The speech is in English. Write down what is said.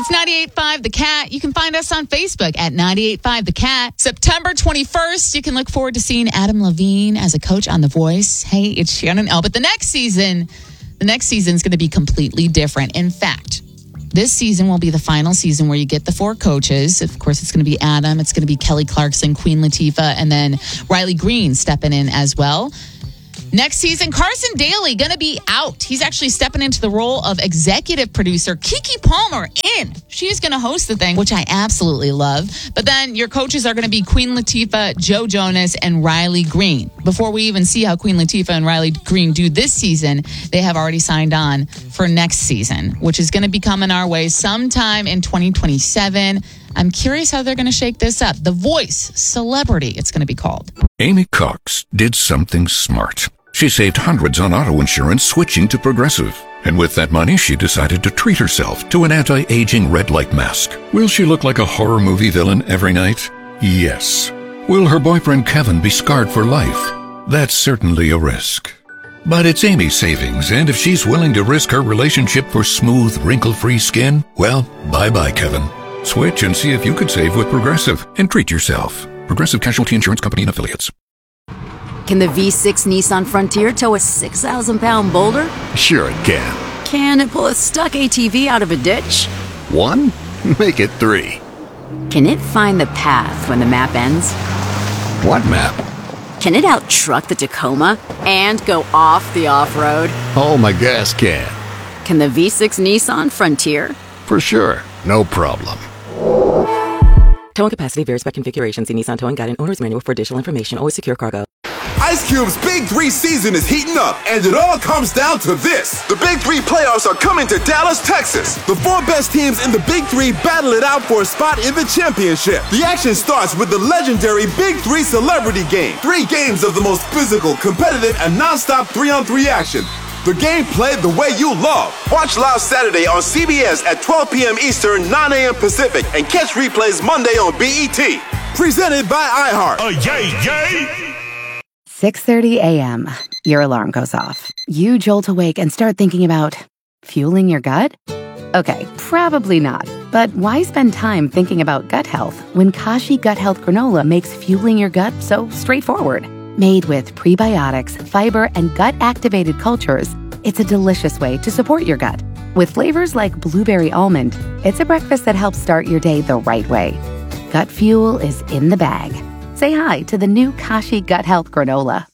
It's 98.5 The Cat. You can find us on Facebook at 98.5 The Cat. September 21st, you can look forward to seeing Adam Levine as a coach on The Voice. Hey, it's Shannon L. But the next season is going to be completely different. In fact, this season will be the final season where you get the 4 coaches. Of course, it's going to be Adam. It's going to be Kelly Clarkson, Queen Latifah, and then Riley Green stepping in as well. Next season, Carson Daly going to be out. He's actually stepping into the role of executive producer. Keke Palmer in. She's going to host the thing, which I absolutely love. But then your coaches are going to be Queen Latifah, Joe Jonas, and Riley Green. Before we even see how Queen Latifah and Riley Green do this season, they have already signed on for next season, which is going to be coming our way sometime in 2027. I'm curious how they're going to shake this up. The Voice Celebrity, it's going to be called. Amy Cox did something smart. She saved hundreds on auto insurance switching to Progressive. And with that money, she decided to treat herself to an anti-aging red light mask. Will she look like a horror movie villain every night? Yes. Will her boyfriend Kevin be scarred for life? That's certainly a risk. But it's Amy's savings, and if she's willing to risk her relationship for smooth, wrinkle-free skin, well, bye-bye, Kevin. Switch and see if you could save with Progressive and treat yourself. Progressive Casualty Insurance Company and Affiliates. Can the V6 Nissan Frontier tow a 6,000-pound boulder? Sure it can. Can it pull a stuck ATV out of a ditch? 1? Make it 3. Can it find the path when the map ends? What map? Can it out-truck the Tacoma and go off the off-road? Oh, my gas can. Can the V6 Nissan Frontier? For sure. No problem. Towing capacity varies by configuration. See Nissan Towing Guide and Owner's Manual for additional information. Always secure cargo. Ice Cube's Big 3 season is heating up, and it all comes down to this. The Big 3 playoffs are coming to Dallas, Texas. The 4 best teams in the Big 3 battle it out for a spot in the championship. The action starts with the legendary Big 3 Celebrity Game. 3 games of the most physical, competitive, and non-stop 3-on-3 action. The game played the way you love. Watch live Saturday on CBS at 12 p.m. Eastern, 9 a.m. Pacific, and catch replays Monday on BET. Presented by iHeart. Yay! 6:30 a.m. Your alarm goes off. You jolt awake and start thinking about fueling your gut? Okay, probably not. But why spend time thinking about gut health when Kashi Gut Health Granola makes fueling your gut so straightforward? Made with prebiotics, fiber, and gut-activated cultures, it's a delicious way to support your gut. With flavors like blueberry almond, it's a breakfast that helps start your day the right way. Gut fuel is in the bag. Say hi to the new Kashi Gut Health Granola.